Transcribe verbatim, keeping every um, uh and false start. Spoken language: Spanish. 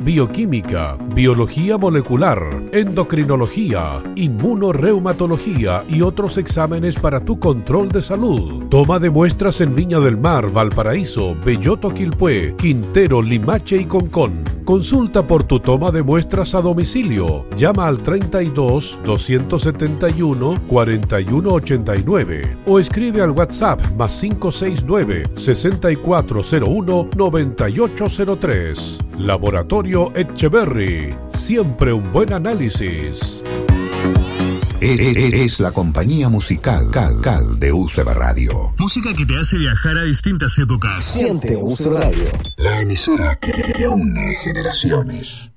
bioquímica, biología molecular, endocrinología, inmunorreumatología y otros exámenes para tu control de salud. Toma de muestras en Viña del Mar, Valparaíso, Belloto, Quilpué, Quintero, Limache y Concón. Consulta por tu toma de muestras a domicilio. Llama al treinta y dos, doscientos setenta y uno, cuarenta y uno ochenta y nueve o escribe al WhatsApp más cinco seis nueve, sesenta y cuatro cero uno, noventa y ocho cero tres. Laboratorio Etcheverry. Siempre un buen análisis. Es la compañía musical Cal, Cal de U C B Radio. Música que te hace viajar a distintas épocas. Siente U C B Radio. La emisora que une generaciones.